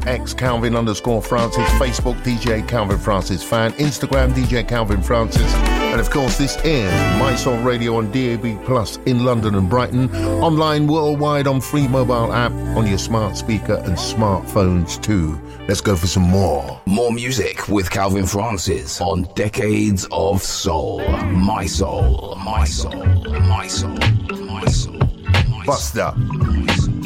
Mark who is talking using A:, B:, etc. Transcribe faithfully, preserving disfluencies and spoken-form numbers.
A: X Calvin underscore Francis, Facebook D J Calvin Francis Fan, Instagram D J Calvin Francis, and of course this is My Soul Radio on D A B Plus in London and Brighton, online worldwide on free mobile app on your smart speaker and smartphones too. Let's go for some more.
B: More music with Calvin Francis on Decades of Soul. My Soul, My Soul, My Soul, My Soul.
A: Bust up.